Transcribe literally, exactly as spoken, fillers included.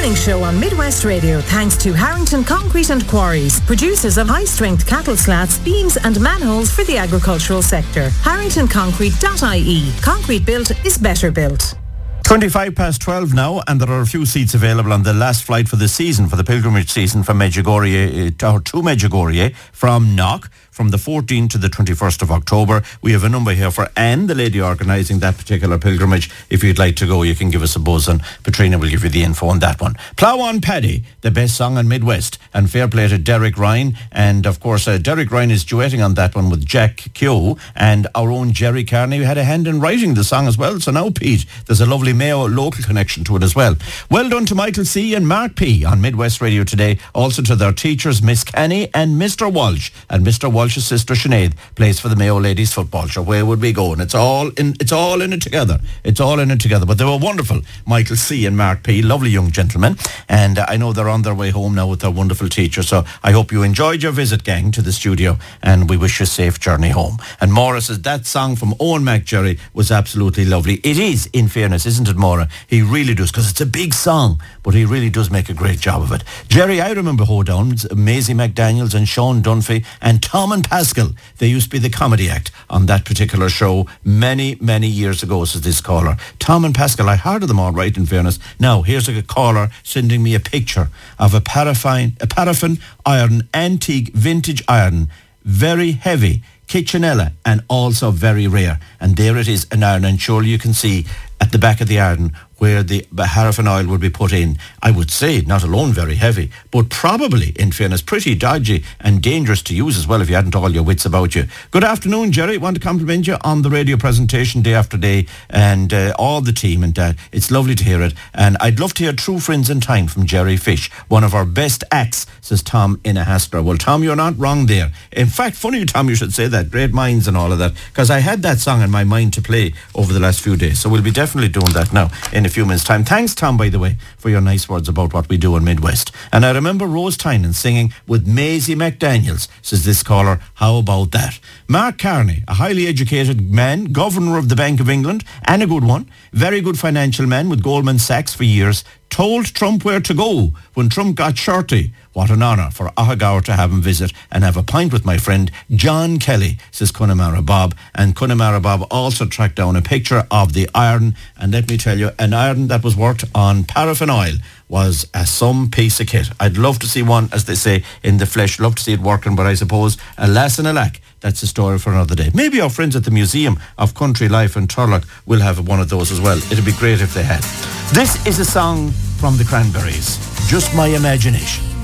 Morning Show on Midwest Radio thanks to Harrington Concrete and Quarries, producers of high-strength cattle slats, beams and manholes for the agricultural sector. harrington concrete dot I E. Concrete built is better built. twenty-five past twelve now, and there are a few seats available on the last flight for the season, for the pilgrimage season from Medjugorje, or to Medjugorje from Knock, from the fourteenth to the twenty-first of October. We have a number here for Anne, the lady organising that particular pilgrimage. If you'd like to go, you can give us a buzz, and Patrina will give you the info on that one. Plough on Paddy, the best song on Midwest, and fair play to Derek Ryan. And of course, uh, Derek Ryan is duetting on that one with Jack Keogh, and our own Jerry Carney had a hand in writing the song as well. So now, Pete, there's a lovely Mayo local connection to it as well. Well done to Michael C. and Mark P. on Midwest Radio today. Also to their teachers, Miss Kenny and Mister Walsh. And Mister Walsh's sister Sinead plays for the Mayo Ladies Football Show. Where would we go? And it's all in it's all in it together. It's all in it together. But they were wonderful. Michael C. and Mark P. Lovely young gentlemen. And uh, I know they're on their way home now with their wonderful teacher. So I hope you enjoyed your visit, gang, to the studio. And we wish you a safe journey home. And Maura says that song from Owen McJerry was absolutely lovely. It is, in fairness, isn't it, Maura? He really does, because it's a big song, but he really does make a great job of it. Jerry, I remember Hoedowns, Maisie McDaniels and Sean Dunphy and Tom and Pascal. They used to be the comedy act on that particular show many, many years ago, says this caller. Tom and Pascal, I heard of them all right, in fairness. Now, here's a caller sending me a picture of a paraffin, a paraffin iron, antique vintage iron, very heavy, Kitchenella, and also very rare. And there it is, an iron, and surely you can see at the back of the iron where the paraffin oil would be put in. I would say not alone very heavy, but probably, in fairness, pretty dodgy and dangerous to use as well if you hadn't all your wits about you. Good afternoon, Jerry. Want to compliment you on the radio presentation day after day, and uh, all the team and that. It's lovely to hear it. And I'd love to hear True Friends in Time from Jerry Fish, one of our best acts, says Tom in a Hasler. Well, Tom, you're not wrong there. In fact, funny, Tom, you should say that. Great minds and all of that, because I had that song in my mind to play over the last few days. So we'll be definitely doing that now in a few minutes' time. Thanks, Tom, by the way, for your nice words about what we do in Midwest. And I remember Rose Tynan singing with Maisie McDaniels, says this caller. How about that? Mark Carney, a highly educated man, governor of the Bank of England, and a good one, very good financial man with Goldman Sachs for years, told Trump where to go when Trump got shorty. What an honour for Ahagaur to have him visit and have a pint with my friend John Kelly, says Connemara Bob. And Connemara Bob also tracked down a picture of the iron. And let me tell you, an iron that was worked on paraffin oil was a some piece of kit. I'd love to see one, as they say, in the flesh. Love to see it working, but I suppose, alas and alack, that's a story for another day. Maybe our friends at the Museum of Country Life in Turlock will have one of those as well. It'd be great if they had. This is a song from the Cranberries, Just My Imagination.